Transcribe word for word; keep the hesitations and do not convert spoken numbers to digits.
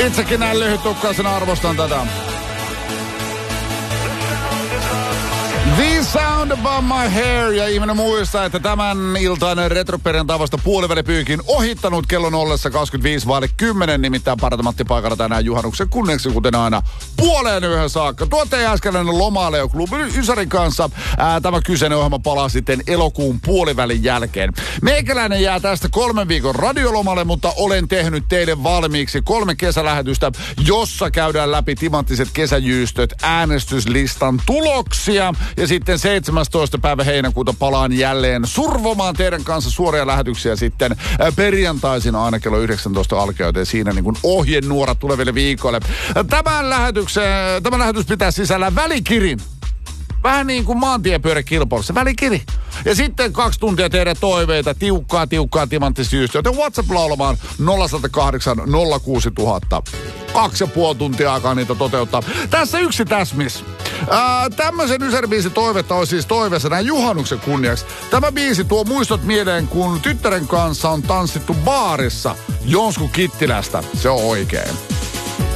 Itsekin näin lyhyttukkaisena arvostan tätä. The Sound Above My Hair, ja ihminen muistaa, että tämän iltainen retroperjantai vasta puolivälipyykin ohittanut kellon ollessa kaksikymmentäviisi vaille kymmenen, nimittäin Parta-Matti paikalla tänään juhannuksen kunniaksi, kuten aina puoleen yhden saakka. Tuotteen äskeinen lomailija klubi Ysärin kanssa. Ää, tämä kyseinen ohjelma palaa sitten elokuun puolivälin jälkeen. Meikäläinen jää tästä kolmen viikon radiolomalle, mutta olen tehnyt teille valmiiksi kolme kesälähetystä, jossa käydään läpi timanttiset kesäjyystöt, äänestyslistan tuloksia. Ja sitten seitsemästoista päivä heinäkuuta palaan jälleen survomaan teidän kanssa suoria lähetyksiä sitten perjantaisin aina kello yhdeksäntoista alkaa, joten siinä niin kuin ohjenuorat tuleville viikoille. Tämän, lähetyksen, tämän lähetys pitää sisällä välikirin. Vähän niin kuin maantiepyöräkilpailussa, välikiri. Ja sitten kaksi tuntia teidän toiveita, tiukkaa, tiukkaa timanttisyystä. Joten WhatsApp laulamaan nolla yksi nolla kahdeksan nolla kuusi nolla nolla nolla. Kaksi ja puoli tuntia aikaa niitä toteuttaa. Tässä yksi täsmis. Ää, tämmöisen Ysäri-biisin toivetta olisi siis toiveessa näin juhannuksen kunniaksi. Tämä biisi tuo muistot mieleen, kun tyttären kanssa on tanssittu baarissa Jonsku Kittilästä. Se on oikein.